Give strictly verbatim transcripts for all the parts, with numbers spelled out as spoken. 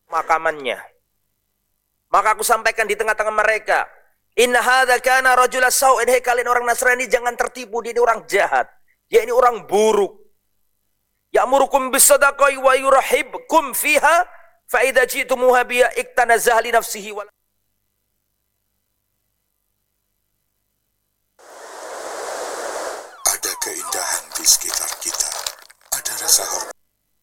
makamannya. Maka aku sampaikan di tengah-tengah mereka, inna hadza kana rajula sau'in, hei kalian orang Nasrani jangan tertipu, dia ini orang jahat. Dia ini orang buruk. Ya'murukum bis-shadaqah wa yurahibkum fiha fa idza ji'tumuha biha iktanazah li nafsihi wa Ada keindahan di sekitar kita. Ada rasa hormat.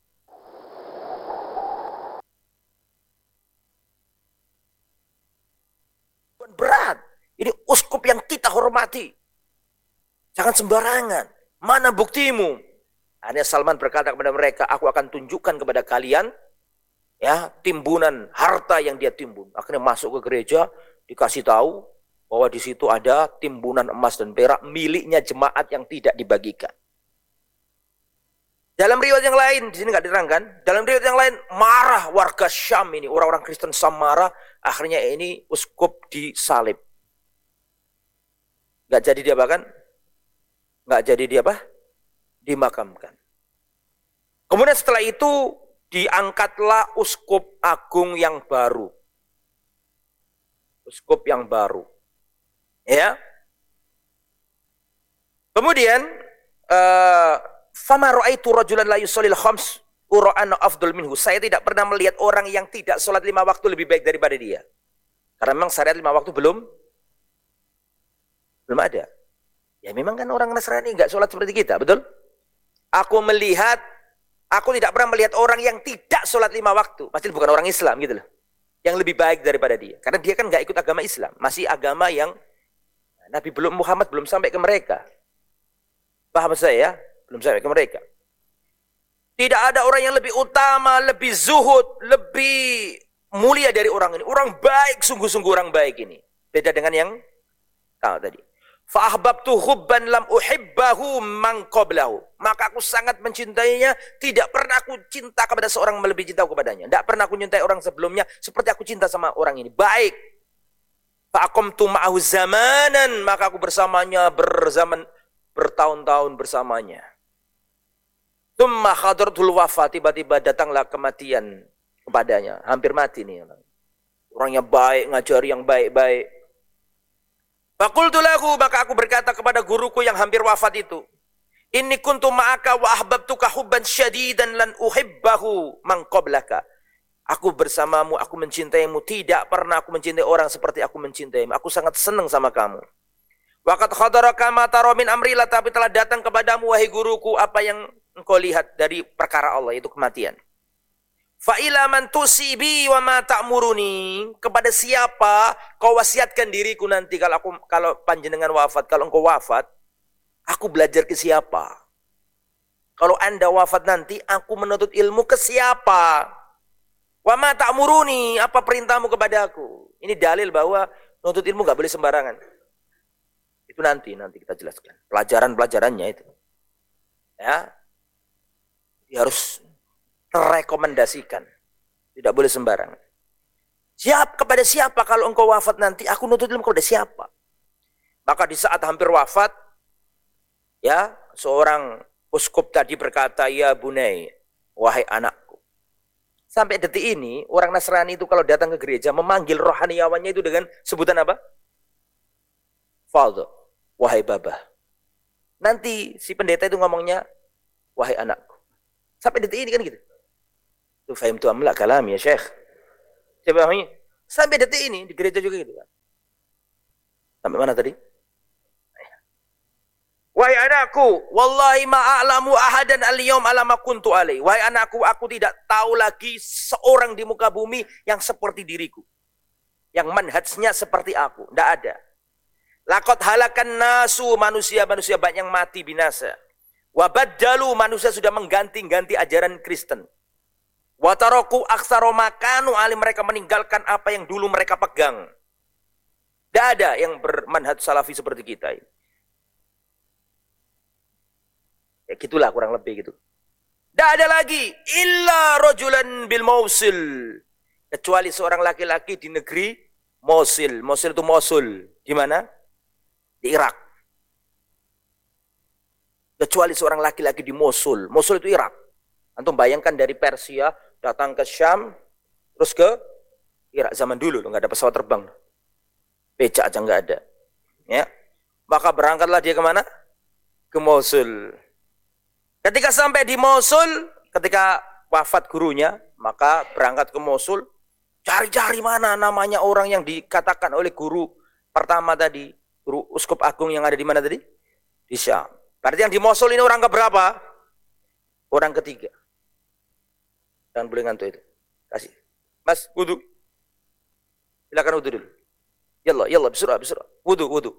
Berat. Ini uskup yang kita hormati. Jangan sembarangan. Mana buktimu? Akhirnya Salman berkata kepada mereka, aku akan tunjukkan kepada kalian ya timbunan harta yang dia timbun. Akhirnya masuk ke gereja, dikasih tahu bahwa di situ ada timbunan emas dan perak miliknya jemaat yang tidak dibagikan. Dalam riwayat yang lain, di sini nggak diterangkan, dalam riwayat yang lain marah warga Syam ini, orang-orang Kristen Syam marah, akhirnya ini uskup disalib. Nggak jadi dia bahkan, nggak jadi dia apa? Dimakamkan. Kemudian setelah itu diangkatlah uskup agung yang baru. Uskup yang baru. Ya. Kemudian uh, fama ra'aitu rajulan la yusallil khams ura'ana afdal minhu. Saya tidak pernah melihat orang yang tidak sholat lima waktu lebih baik daripada dia. Karena memang syariat lima waktu belum belum ada. Ya memang kan orang Nasrani enggak sholat seperti kita, betul? Aku melihat, aku tidak pernah melihat orang yang tidak sholat lima waktu. Pasti bukan orang Islam gitu loh. Yang lebih baik daripada dia. Karena dia kan enggak ikut agama Islam. Masih agama yang Nabi belum Muhammad belum sampai ke mereka. Paham saya ya? Belum sampai ke mereka. Tidak ada orang yang lebih utama, lebih zuhud, lebih mulia dari orang ini. Orang baik, sungguh-sungguh orang baik ini. Beda dengan yang tahu tadi. Fa ahbabtu hubban lam uhibbahu man qablahu. Maka aku sangat mencintainya, tidak pernah aku cinta kepada seorang melebihi cinta kepadanya. Tidak pernah aku cintai orang sebelumnya seperti aku cinta sama orang ini. Baik. Fa aqamtu ma'ahu zamanan, maka aku bersamanya berzaman bertahun-tahun bersamanya. Tsumma hadratul wafat, tiba-tiba datanglah kematian kepadanya, hampir mati nih. Orangnya baik, ngajari yang baik-baik. Faqultu lahu, maka aku berkata kepada guruku yang hampir wafat itu, inni kuntu ma'aka wa ahbabtuka hubban syadidan lan uhibbahu man qablaka. Aku bersamamu, aku mencintaimu, tidak pernah aku mencintai orang seperti aku mencintaimu. Aku sangat senang sama kamu. Waqad khadaraka ma tara min amri, tapi telah datang kepadamu wahai guruku apa yang engkau lihat dari perkara Allah, itu kematian. Fa ila man tusibi wa ma ta'muruni, kepada siapa kau wasiatkan diriku nanti kalau aku kalau panjenengan wafat, kalau engkau wafat, aku belajar ke siapa? Kalau Anda wafat nanti, aku menuntut ilmu ke siapa? Wa ma ta'muruni, apa perintahmu kepadaku? Ini dalil bahwa menuntut ilmu enggak boleh sembarangan. Itu nanti nanti kita jelaskan. Pelajaran-pelajarannya itu. Ya. Dia harus terrekomendasikan. Tidak boleh sembarangan. Siap kepada siapa kalau engkau wafat nanti, aku nuntut ilmu kepada siapa? Maka di saat hampir wafat, ya, seorang uskup tadi berkata, ya bunai, wahai anakku. Sampai detik ini, orang Nasrani itu kalau datang ke gereja, memanggil rohaniawannya itu dengan sebutan apa? Faldo, wahai baba. Nanti si pendeta itu ngomongnya, wahai anakku. Sampai detik ini kan gitu. Itu fahim tu amla kalam ya Syekh. Coba ini. Sampai detik ini di gereja juga gitu kan. Sampai mana tadi? Wahai anakku, wallahi ma'alamu ahadan al-yawm ala ma kuntu alai. Wahai anakku, aku tidak tahu lagi seorang di muka bumi yang seperti diriku. Yang manhajnya seperti aku. Tidak ada. Laqad halakan nasu, manusia-manusia banyak yang mati binasa. Wabaddalu, manusia sudah mengganti-ganti ajaran Kristen. Wataroku aksaro makanu, alim mereka meninggalkan apa yang dulu mereka pegang. Tidak ada yang bermanhaj salafi seperti kita. Ya gitulah kurang lebih gitu. Tidak ada lagi illa rajulan bil Mosul, kecuali seorang laki-laki di negeri Mosul. Mosul itu Mosul. Di mana? Di Irak. Kecuali seorang laki-laki di Mosul. Mosul itu Irak. Antum bayangkan dari Persia datang ke Syam, terus ke Irak. Zaman dulu nggak ada pesawat terbang, becak aja nggak ada. Ya, maka berangkatlah dia kemana? Ke Mosul. Ketika sampai di Mosul, ketika wafat gurunya, maka berangkat ke Mosul, cari-cari mana namanya orang yang dikatakan oleh guru pertama tadi, guru uskup agung yang ada di mana tadi? Di Syam. Berarti yang di Mosul ini orang keberapa? Orang ketiga. Jangan boleh ngantuk itu. Kasih. Mas, wudu. Silakan wudu dulu. Yallah, yallah, bisurah, bisurah. Wudu, wudu.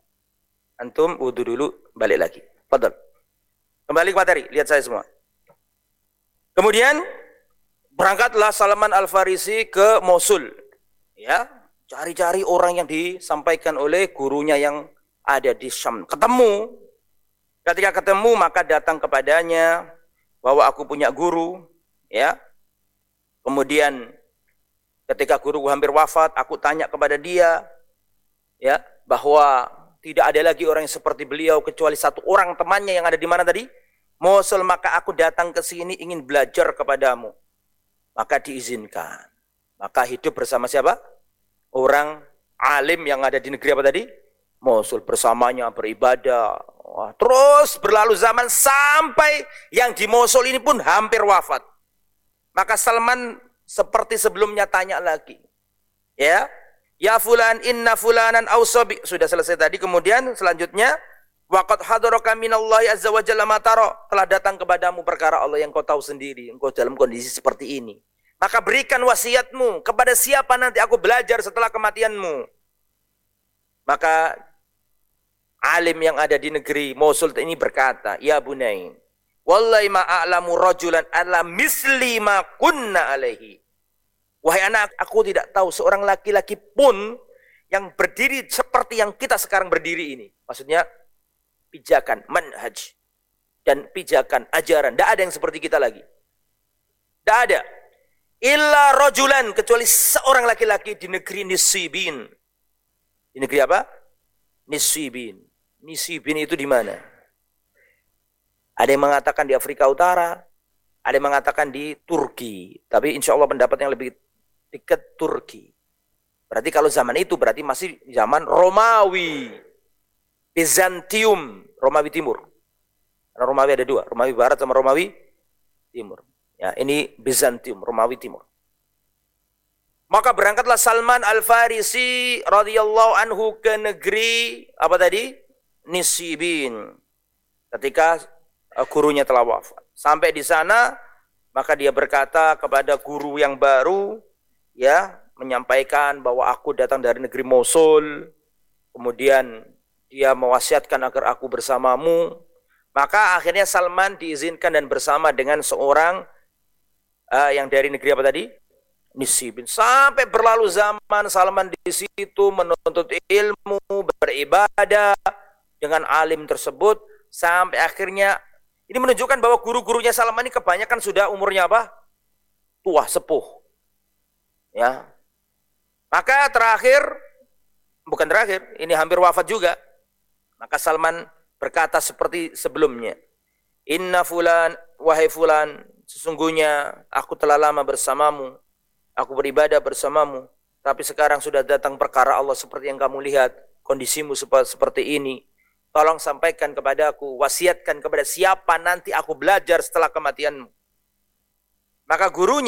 Antum wudu dulu, balik lagi. Fadal. Kembali ke materi, lihat saya semua. Kemudian berangkatlah Salman Al-Farisi ke Mosul. Ya, cari-cari orang yang disampaikan oleh gurunya yang ada di Syam. Ketemu. Ketika ketemu maka datang kepadanya bahwa aku punya guru, ya. Kemudian ketika guru hampir wafat, aku tanya kepada dia, ya, bahwa tidak ada lagi orang yang seperti beliau kecuali satu orang temannya yang ada di mana tadi? Mosul. Maka aku datang ke sini ingin belajar kepadamu. Maka diizinkan. Maka hidup bersama siapa? Orang alim yang ada di negeri apa tadi? Mosul. Bersamanya beribadah. Wah, terus berlalu zaman sampai yang di Mosul ini pun hampir wafat. Maka Salman seperti sebelumnya tanya lagi. Ya. Ya fulan inna fulanan awsabi. Sudah selesai tadi. Kemudian selanjutnya. Waqad hadaraka minallahi azza wa jalla matara. Telah datang kepadamu perkara Allah yang kau tahu sendiri. Engkau dalam kondisi seperti ini. Maka berikan wasiatmu. Kepada siapa nanti aku belajar setelah kematianmu. Maka alim yang ada di negeri Mosul ini berkata. Ya bunai. Wallahi ma'a'lamu rajulan ala misli ma kunna alaihi. Wahai anak, aku tidak tahu seorang laki-laki pun yang berdiri seperti yang kita sekarang berdiri ini. Maksudnya pijakan, manhaj, dan pijakan, ajaran. Tidak ada yang seperti kita lagi. Tidak ada. Illa rajulan, kecuali seorang laki-laki di negeri Nisibin. Di negeri apa? Nisibin. Nisibin itu di mana? Ada yang mengatakan di Afrika Utara, ada yang mengatakan di Turki. Tapi insya Allah pendapat yang lebih dekat Turki. Berarti kalau zaman itu berarti masih zaman Romawi. Bizantium, Romawi Timur. Karena Romawi ada dua, Romawi Barat sama Romawi Timur. Ya, ini Bizantium, Romawi Timur. Maka berangkatlah Salman Al-Farisi radhiyallahu anhu ke negeri apa tadi? Nisibin. Ketika gurunya telah wafat. Sampai di sana, maka dia berkata kepada guru yang baru, ya, menyampaikan bahwa aku datang dari negeri Mosul. Kemudian dia mewasiatkan agar aku bersamamu. Maka akhirnya Salman diizinkan dan bersama dengan seorang uh, yang dari negeri apa tadi? Nisibin. Sampai berlalu zaman Salman di situ menuntut ilmu, beribadah dengan alim tersebut. Sampai akhirnya ini menunjukkan bahwa guru-gurunya Salman ini kebanyakan sudah umurnya apa? Tua, sepuh. Ya. Maka terakhir, bukan terakhir, ini hampir wafat juga. Maka Salman berkata seperti sebelumnya. Inna fulan, wahai fulan, sesungguhnya aku telah lama bersamamu. Aku beribadah bersamamu. Tapi sekarang sudah datang perkara Allah seperti yang kamu lihat. Kondisimu seperti ini. Tolong sampaikan kepada aku. Wasiatkan kepada siapa nanti aku belajar setelah kematianmu. Maka gurunya